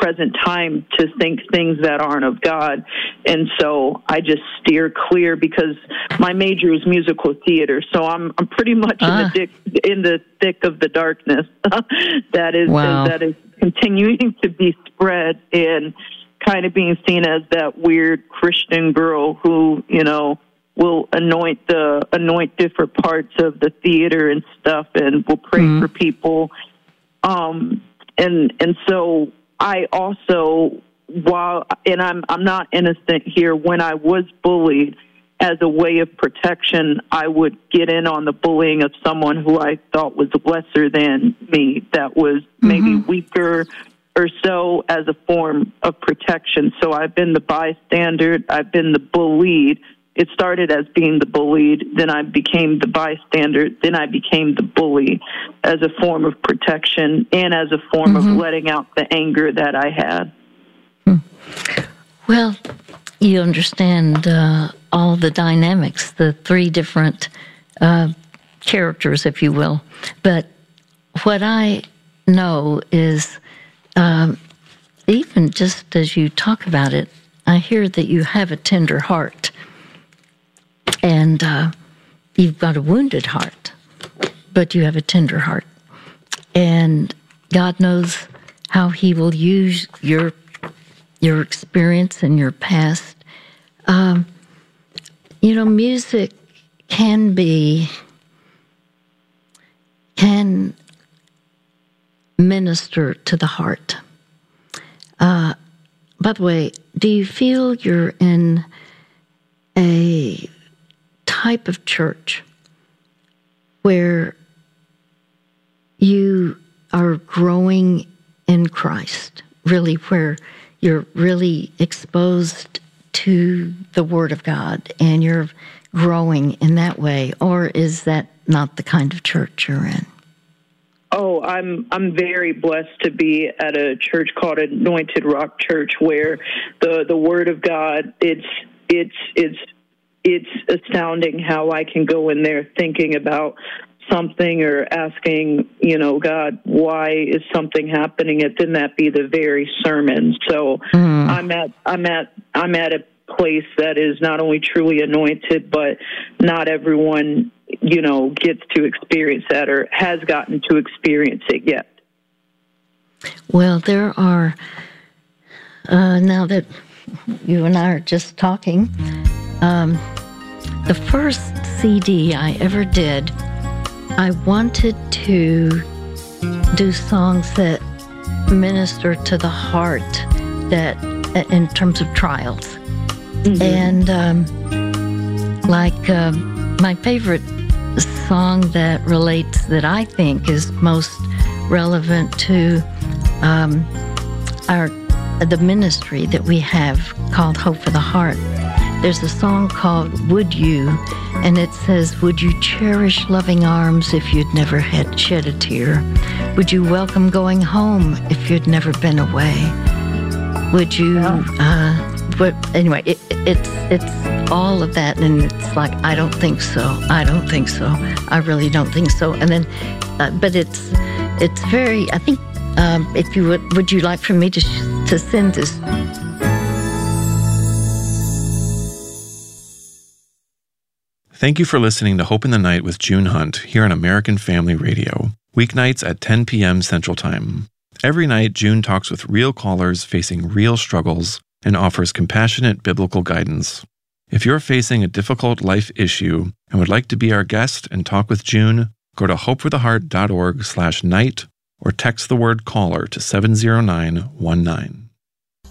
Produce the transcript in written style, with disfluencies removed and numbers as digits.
present time to think things that aren't of God. And so I just steer clear because my major is musical theater. So I'm pretty much in the thick of the darkness that is continuing to be spread and kind of being seen as that weird Christian girl who, will anoint different parts of the theater and stuff and will pray for people. And so I also, I'm not innocent here, when I was bullied, as a way of protection, I would get in on the bullying of someone who I thought was lesser than me, that was maybe weaker or so, as a form of protection. So I've been the bystander, I've been the bullied. It started as being the bullied, then I became the bystander, then I became the bully, as a form of protection and as a form of letting out the anger that I had. Well, you understand all the dynamics, the three different characters, if you will. But what I know is, even just as you talk about it, I hear that you have a tender heart. And you've got a wounded heart, but you have a tender heart. And God knows how He will use your experience and your past. Music can minister to the heart. By the way, do you feel you're in a type of church where you are growing in Christ, really, where you're really exposed to the Word of God and you're growing in that way? Or is that not the kind of church you're in? Oh, I'm very blessed to be at a church called Anointed Rock Church, where the Word of God, it's astounding how I can go in there thinking about something or asking, God, why is something happening? And then that be the very sermon. So I'm at a place that is not only truly anointed, but not everyone, gets to experience that or has gotten to experience it yet. Well, there are, now that you and I are just talking, the first CD I ever did, I wanted to do songs that minister to the heart, that in terms of trials. And my favorite song that I think is most relevant to the ministry that we have called Hope for the Heart. There's a song called Would You, and it says, would you cherish loving arms if you'd never had shed a tear? Would you welcome going home if you'd never been away? Would you, but anyway, it's all of that, and it's like, I don't think so, I really don't think so. And then, but it's very, I think, if you would you like for me to send this? Thank you for listening to Hope in the Night with June Hunt here on American Family Radio, weeknights at 10 p.m. Central Time. Every night, June talks with real callers facing real struggles and offers compassionate biblical guidance. If you're facing a difficult life issue and would like to be our guest and talk with June, go to hopefortheheart.org/night or text the word caller to 70919.